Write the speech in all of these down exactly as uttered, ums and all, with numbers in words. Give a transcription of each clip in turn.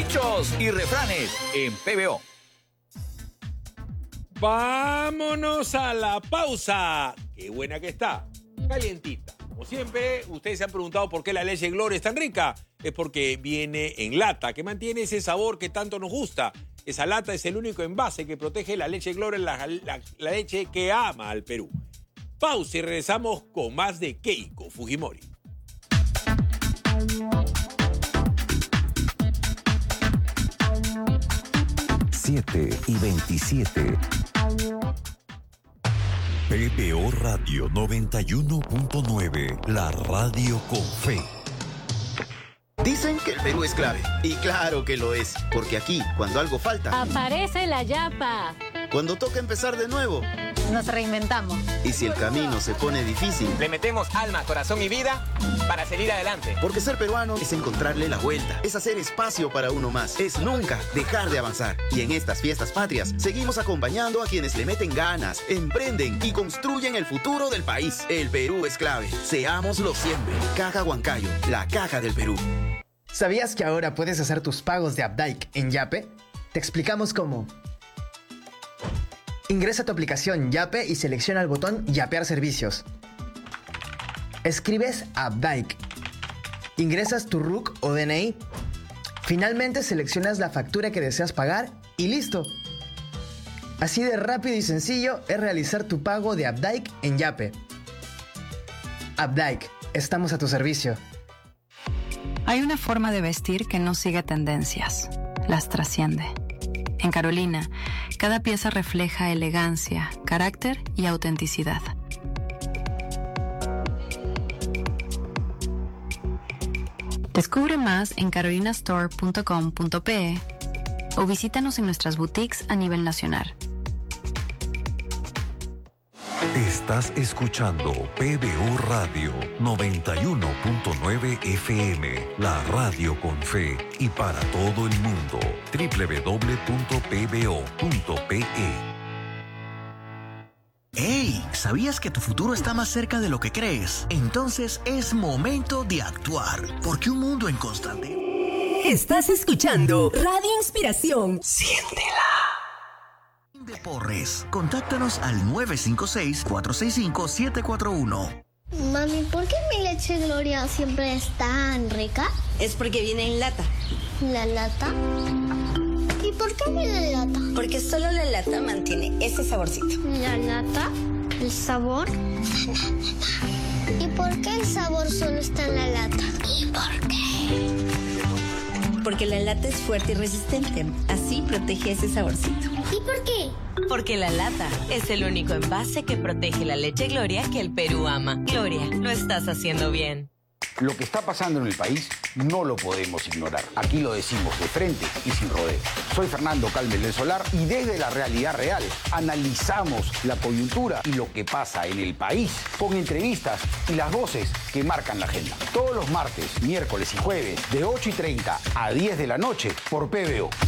Dichos y refranes en P B O. Vámonos a la pausa. Qué buena que está. Calientita. Como siempre, ustedes se han preguntado por qué la leche Gloria es tan rica. Es porque viene en lata, que mantiene ese sabor que tanto nos gusta. Esa lata es el único envase que protege la leche Gloria, la, la, la leche que ama al Perú. Pausa y regresamos con más de Keiko Fujimori. siete y veintisiete. P B O Radio noventa y uno punto nueve, la radio con fe. Dicen que el Perú es clave. Y claro que lo es. Porque aquí, cuando algo falta, aparece la yapa. Cuando toca empezar de nuevo, nos reinventamos. Y si el camino se pone difícil, le metemos alma, corazón y vida para salir adelante. Porque ser peruano es encontrarle la vuelta. Es hacer espacio para uno más. Es nunca dejar de avanzar. Y en estas fiestas patrias, seguimos acompañando a quienes le meten ganas, emprenden y construyen el futuro del país. El Perú es clave. Seámoslo siempre. Caja Huancayo, la caja del Perú. ¿Sabías que ahora puedes hacer tus pagos de Updike en Yape? Te explicamos cómo. Ingresa a tu aplicación Yape y selecciona el botón Yapear servicios. Escribes Updike. Ingresas tu R U C o D N I. Finalmente seleccionas la factura que deseas pagar y listo. Así de rápido y sencillo es realizar tu pago de Updike en Yape. Updike, estamos a tu servicio. Hay una forma de vestir que no sigue tendencias, las trasciende. En Carolina, cada pieza refleja elegancia, carácter y autenticidad. Descubre más en carolina store punto com punto pe o visítanos en nuestras boutiques a nivel nacional. Estás escuchando P B O Radio noventa y uno punto nueve F M, la radio con fe y para todo el mundo. doble u doble u doble u punto p b o punto p e. ¡Hey! ¿Sabías que tu futuro está más cerca de lo que crees? Entonces es momento de actuar, porque un mundo en constante... Estás escuchando Radio Inspiración. Siéntela. De Porres. Contáctanos al nueve cinco seis, cuatro seis cinco, siete cuatro uno. Mami, ¿por qué mi leche Gloria siempre es tan rica? Es porque viene en lata. ¿La lata? ¿Y por qué viene en lata? Porque solo la lata mantiene ese saborcito. ¿La lata? ¿El sabor? ¿Y por qué el sabor solo está en la lata? ¿Y por qué? Porque la lata es fuerte y resistente. Así protege ese saborcito. ¿Y por qué? Porque la lata es el único envase que protege la leche Gloria que el Perú ama. Gloria, lo estás haciendo bien. Lo que está pasando en el país no lo podemos ignorar. Aquí lo decimos de frente y sin rodeos. Soy Fernando Calmel del Solar y desde la realidad real analizamos la coyuntura y lo que pasa en el país con entrevistas y las voces que marcan la agenda. Todos los martes, miércoles y jueves de ocho y treinta a diez de la noche por P B O.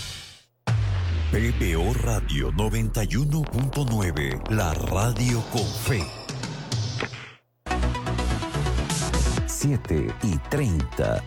P B O Radio noventa y uno punto nueve, la radio con fe. siete y treinta.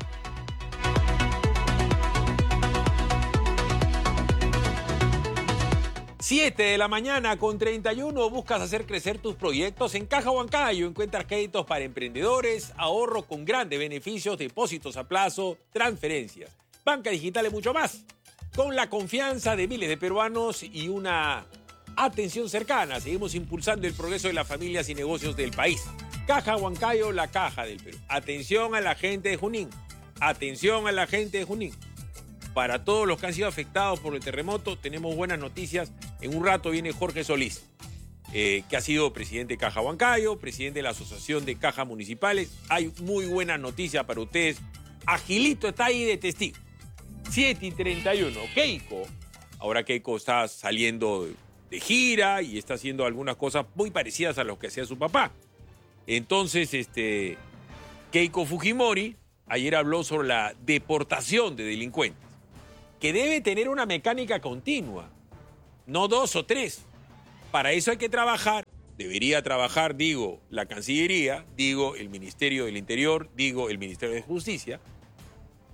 siete de la mañana con treinta y uno. ¿Buscas hacer crecer tus proyectos? En Caja Huancayo encuentras créditos para emprendedores, ahorro con grandes beneficios, depósitos a plazo, transferencias, banca digital y mucho más. Con la confianza de miles de peruanos y una atención cercana, seguimos impulsando el progreso de las familias y negocios del país. Caja Huancayo, la caja del Perú. Atención a la gente de Junín. Atención a la gente de Junín. Para todos los que han sido afectados por el terremoto, tenemos buenas noticias. En un rato viene Jorge Solís, eh, que ha sido presidente de Caja Huancayo, presidente de la Asociación de Cajas Municipales. Hay muy buenas noticias para ustedes. Agilito está ahí de testigo. siete y treinta y uno. Keiko. Ahora Keiko está saliendo de gira y está haciendo algunas cosas muy parecidas a lo que hacía su papá. Entonces, este, Keiko Fujimori ayer habló sobre la deportación de delincuentes, que debe tener una mecánica continua, no dos o tres. Para eso hay que trabajar, debería trabajar, digo, la Cancillería, digo, el Ministerio del Interior, digo, el Ministerio de Justicia,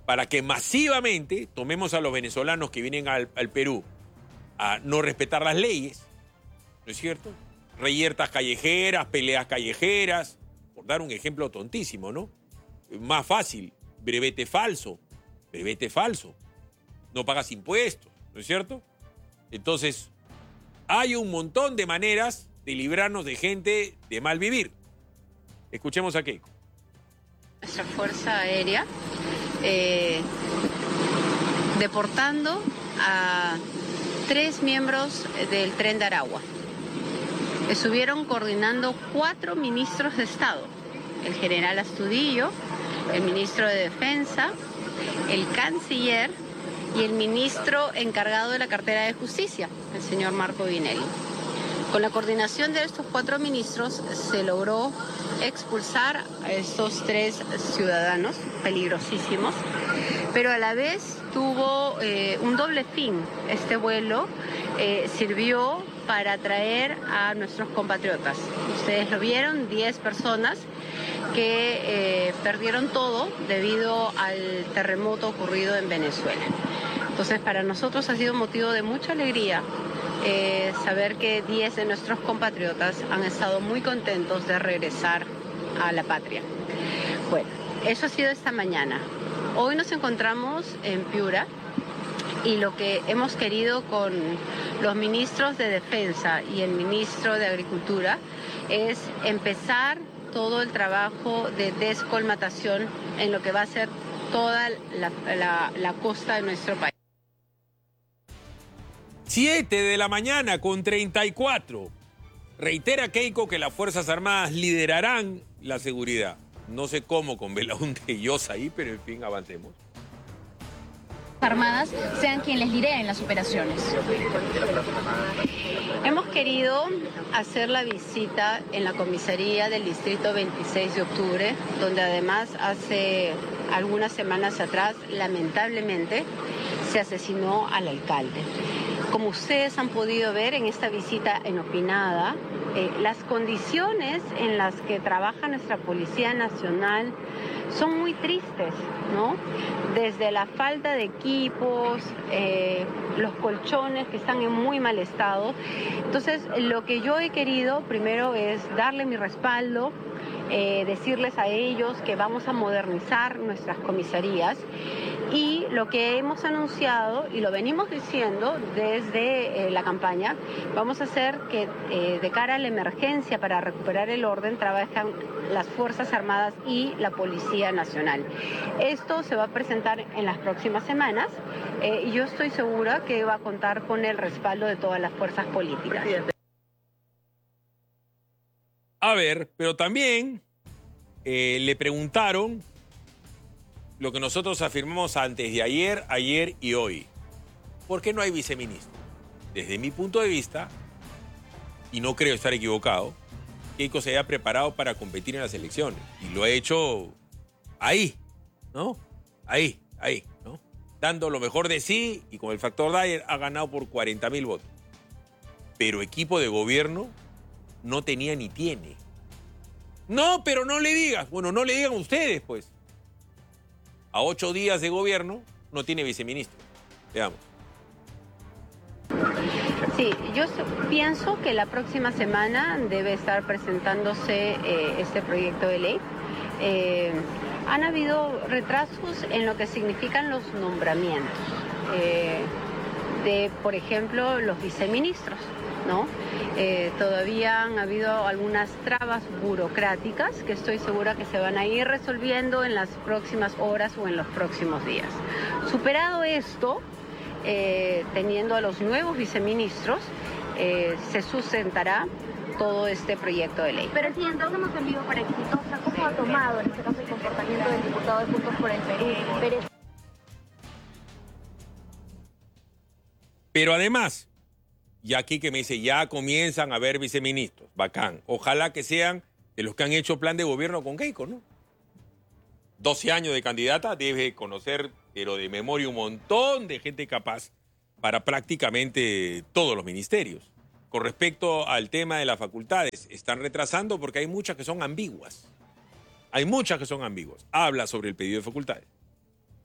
para que masivamente tomemos a los venezolanos que vienen al, al Perú a no respetar las leyes, ¿no es cierto? Reyertas callejeras, peleas callejeras, por dar un ejemplo tontísimo, ¿no? Más fácil, brevete falso, brevete falso, no pagas impuestos, ¿no es cierto? Entonces, hay un montón de maneras de librarnos de gente de mal vivir. Escuchemos a Keiko. Nuestra Fuerza Aérea eh, deportando a tres miembros del Tren de Aragua. Estuvieron coordinando cuatro ministros de Estado, el general Astudillo, el ministro de Defensa, el canciller y el ministro encargado de la cartera de Justicia, el señor Marco Vinelli. Con la coordinación de estos cuatro ministros se logró expulsar a estos tres ciudadanos peligrosísimos, pero a la vez tuvo eh, un doble fin. Este vuelo eh, sirvió para atraer a nuestros compatriotas. Ustedes lo vieron, diez personas que eh, perdieron todo debido al terremoto ocurrido en Venezuela. Entonces, para nosotros ha sido motivo de mucha alegría eh, saber que diez de nuestros compatriotas han estado muy contentos de regresar a la patria. Bueno, eso ha sido esta mañana. Hoy nos encontramos en Piura y lo que hemos querido con los ministros de Defensa y el ministro de Agricultura es empezar todo el trabajo de descolmatación en lo que va a ser toda la, la, la costa de nuestro país. siete de la mañana con treinta y cuatro. Reitera Keiko que las Fuerzas Armadas liderarán la seguridad. No sé cómo con Belaúnde y Llosa ahí, pero en fin, avancemos. Armadas sean quienes lideren las operaciones. Hemos querido hacer la visita en la comisaría del distrito veintiséis de octubre, donde además hace algunas semanas atrás, lamentablemente, se asesinó al alcalde. Como ustedes han podido ver en esta visita inopinada, eh, las condiciones en las que trabaja nuestra Policía Nacional son muy tristes, ¿no? Desde la falta de equipos, eh, los colchones que están en muy mal estado. Entonces, lo que yo he querido primero es darle mi respaldo, eh, decirles a ellos que vamos a modernizar nuestras comisarías. Y lo que hemos anunciado, y lo venimos diciendo desde eh, la campaña, vamos a hacer que eh, de cara a la emergencia para recuperar el orden trabajan las Fuerzas Armadas y la Policía Nacional. Esto se va a presentar en las próximas semanas eh, y yo estoy segura que va a contar con el respaldo de todas las fuerzas políticas. A ver, pero también eh, le preguntaron lo que nosotros afirmamos antes de ayer, ayer y hoy. ¿Por qué no hay viceministro? Desde mi punto de vista, y no creo estar equivocado, Keiko se haya preparado para competir en las elecciones. Y lo ha hecho ahí, ¿no? Ahí, ahí, ¿no? Dando lo mejor de sí y con el factor Dyer ha ganado por cuarenta mil votos. Pero equipo de gobierno no tenía ni tiene. No, pero no le digas. Bueno, no le digan ustedes, pues. A ocho días de gobierno no tiene viceministro. Veamos. Sí, yo pienso que la próxima semana debe estar presentándose eh, este proyecto de ley. Eh, han habido retrasos en lo que significan los nombramientos eh, de, por ejemplo, los viceministros, ¿no? Eh, todavía han habido algunas trabas burocráticas que estoy segura que se van a ir resolviendo en las próximas horas o en los próximos días. Superado esto, eh, teniendo a los nuevos viceministros, eh, se sustentará todo este proyecto de ley. Pero si entonces hemos enviado para exitosa, ¿cómo ha tomado en este caso el comportamiento del diputado de Juntos por el Perú, Pérez? Pero además, y aquí que me dice, ya comienzan a haber viceministros. Bacán. Ojalá que sean de los que han hecho plan de gobierno con Keiko, ¿no? doce años de candidata, debe conocer, pero de memoria, un montón de gente capaz para prácticamente todos los ministerios. Con respecto al tema de las facultades, están retrasando porque hay muchas que son ambiguas. Hay muchas que son ambiguas. Habla sobre el pedido de facultades.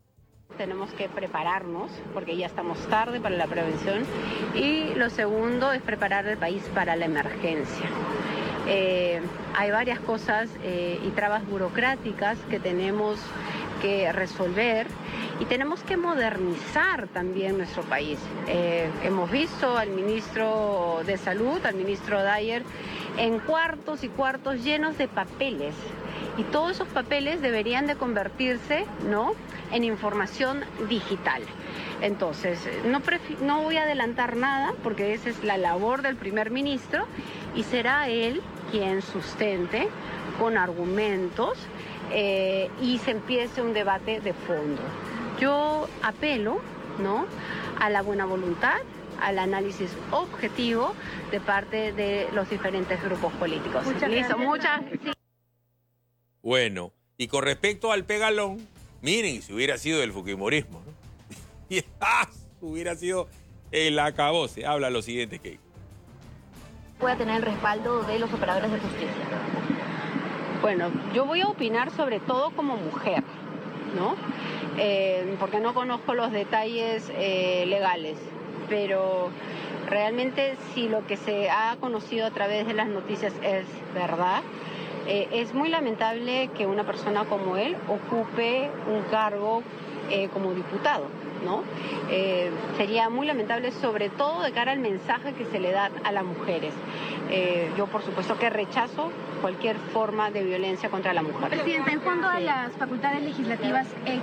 Tenemos que prepararnos porque ya estamos tarde para la prevención y lo segundo es preparar el país para la emergencia. Eh, hay varias cosas eh, y trabas burocráticas que tenemos que resolver y tenemos que modernizar también nuestro país. Eh, hemos visto al ministro de Salud, al ministro Dyer, en cuartos y cuartos llenos de papeles. Y todos esos papeles deberían de convertirse, ¿no?, en información digital. Entonces, no, no voy a adelantar nada porque esa es la labor del primer ministro y será él quien sustente con argumentos eh, y se empiece un debate de fondo. Yo apelo, ¿no?, a la buena voluntad, al análisis objetivo de parte de los diferentes grupos políticos. Muchas Listo, gracias. muchas. Sí. Bueno, y con respecto al pegalón, miren, si hubiera sido del fujimorismo, ¿no? Y ¡ah! Hubiera sido el acabose. Habla lo siguiente, Keiko. Pueda tener el respaldo de los operadores de justicia. Bueno, yo voy a opinar sobre todo como mujer, ¿no? Eh, porque no conozco los detalles eh, legales, pero realmente si lo que se ha conocido a través de las noticias es verdad, eh, es muy lamentable que una persona como él ocupe un cargo eh, como diputado, ¿no? Eh, sería muy lamentable, sobre todo de cara al mensaje que se le da a las mujeres. Eh, yo, por supuesto, que rechazo cualquier forma de violencia contra la mujer. Presidenta, en cuanto a las facultades legislativas... Eh...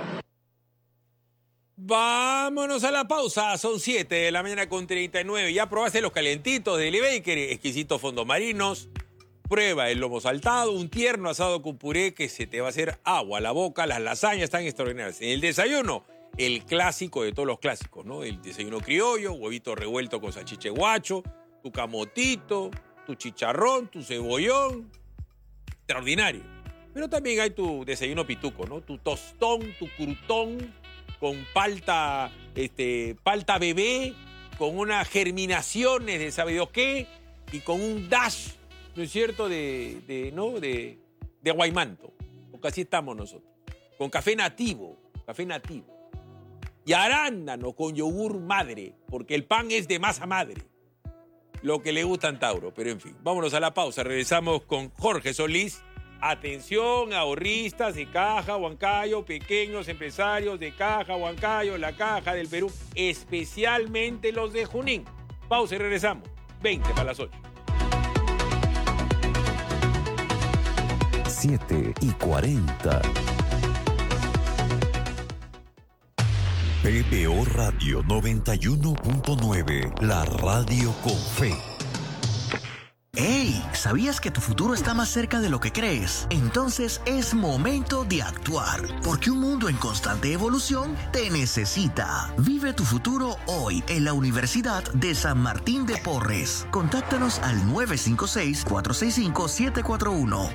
Vámonos a la pausa, son siete de la mañana con treinta y nueve. Ya probaste los calentitos de Eli Baker, exquisitos fondos marinos. Prueba el lomo saltado, un tierno asado con puré que se te va a hacer agua a la boca. Las lasañas están extraordinarias. En el desayuno, el clásico de todos los clásicos, ¿no? El desayuno criollo, huevito revuelto con salchicha guacho, tu camotito, tu chicharrón, tu cebollón. Extraordinario. Pero también hay tu desayuno pituco, ¿no? Tu tostón, tu crutón con palta, este, palta bebé, con unas germinaciones de sabe Dios qué y con un dash, ¿no es cierto?, de, de, ¿no? de, de guaymanto. Porque así estamos nosotros. Con café nativo, café nativo. Y arándano con yogur madre, porque el pan es de masa madre. Lo que le gusta a Tauro, pero en fin. Vámonos a la pausa. Regresamos con Jorge Solís. Atención, ahorristas de Caja Huancayo, pequeños empresarios de Caja Huancayo, la Caja del Perú, especialmente los de Junín. Pausa y regresamos. veinte para las ocho. siete y cuarenta. P B O Radio noventa y uno punto nueve, la radio con fe. ¡Hey! ¿Sabías que tu futuro está más cerca de lo que crees? Entonces es momento de actuar, porque un mundo en constante evolución te necesita. Vive tu futuro hoy en la Universidad de San Martín de Porres. Contáctanos al nueve cinco seis, cuatro seis cinco, siete cuatro uno.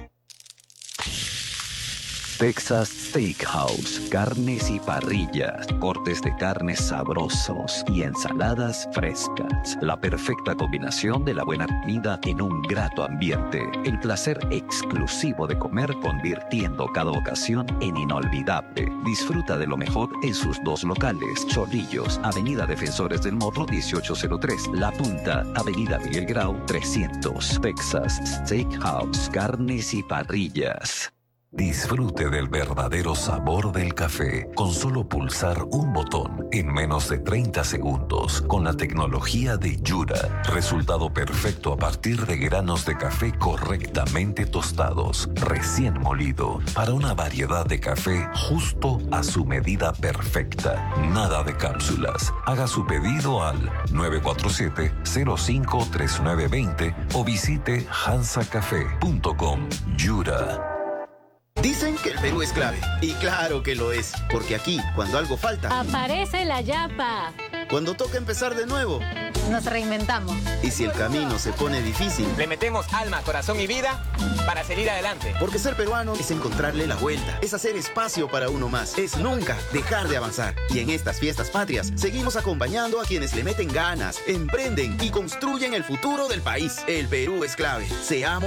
Texas Steakhouse, carnes y parrillas, cortes de carnes sabrosos y ensaladas frescas. La perfecta combinación de la buena comida en un grato ambiente. El placer exclusivo de comer convirtiendo cada ocasión en inolvidable. Disfruta de lo mejor en sus dos locales. Chorrillos, Avenida Defensores del Morro dieciocho cero tres. La Punta, Avenida Miguel Grau trescientos. Texas Steakhouse, carnes y parrillas. Disfrute del verdadero sabor del café con solo pulsar un botón en menos de treinta segundos con la tecnología de Yura. Resultado perfecto a partir de granos de café correctamente tostados, recién molido, para una variedad de café justo a su medida perfecta. Nada de cápsulas. Haga su pedido al nueve cuatro siete, cero cinco tres nueve dos cero o visite hansa café punto com. Yura. Dicen que el Perú es clave. Y claro que lo es. Porque aquí, cuando algo falta... Aparece la yapa. Cuando toca empezar de nuevo... Nos reinventamos. Y si el camino se pone difícil... Le metemos alma, corazón y vida para salir adelante. Porque ser peruano es encontrarle la vuelta. Es hacer espacio para uno más. Es nunca dejar de avanzar. Y en estas fiestas patrias, seguimos acompañando a quienes le meten ganas, emprenden y construyen el futuro del país. El Perú es clave. Seamos